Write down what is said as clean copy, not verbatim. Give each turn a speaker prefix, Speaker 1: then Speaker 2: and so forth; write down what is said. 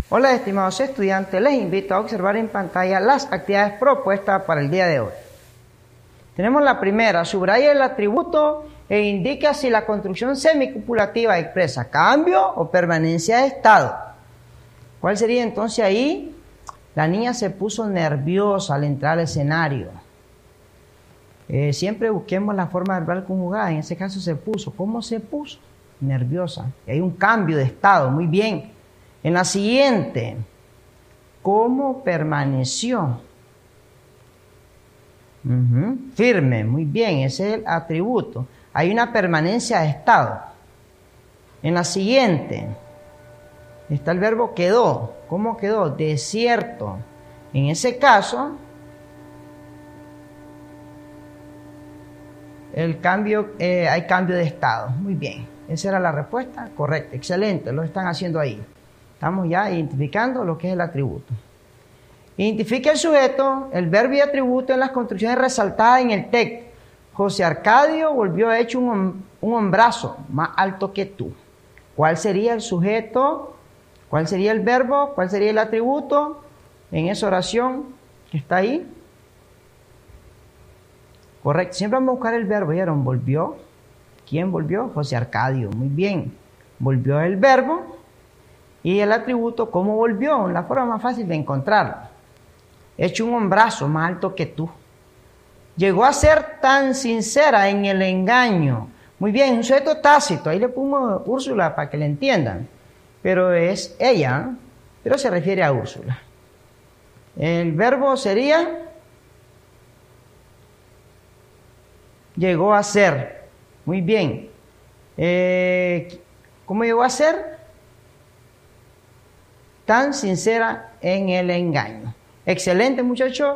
Speaker 1: Hola, estimados estudiantes, les invito a observar en pantalla las actividades propuestas para el día de hoy. Tenemos la primera: subraya el atributo e indica si la construcción semicopulativa expresa cambio o permanencia de estado. ¿Cuál sería entonces ahí? La niña se puso nerviosa al entrar al escenario. Siempre busquemos la forma verbal conjugada. En ese caso se puso. ¿Cómo se puso? Nerviosa. Y hay un cambio de estado. Muy bien. En la siguiente, ¿cómo permaneció? Firme. Muy bien. Ese es el atributo. Hay una permanencia de estado. En la siguiente está el verbo quedó. ¿Cómo quedó? Desierto. En ese caso, hay cambio de estado. Muy bien. Esa era la respuesta correcta. Excelente. Lo están haciendo ahí. Estamos ya identificando lo que es el atributo. Identifica el sujeto, el verbo y atributo en las construcciones resaltadas en el texto. José Arcadio volvió hecho un hombrazo más alto que tú. ¿Cuál sería el sujeto? ¿Cuál sería el verbo? ¿Cuál sería el atributo en esa oración que está ahí? Correcto. Siempre vamos a buscar el verbo. ¿Vieron? Volvió. ¿Quién volvió? José Arcadio. Muy bien. Volvió el verbo. Y el atributo, ¿cómo volvió? La forma más fácil de encontrarlo. Hecho un hombrazo más alto que tú. Llegó a ser tan sincera en el engaño. Muy bien, un sujeto tácito. Ahí le pongo Úrsula para que le entiendan. Pero es ella, pero se refiere a Úrsula. El verbo sería llegó a ser. Muy bien. ¿Cómo llegó a ser? Tan sincera en el engaño. Excelente, muchachos.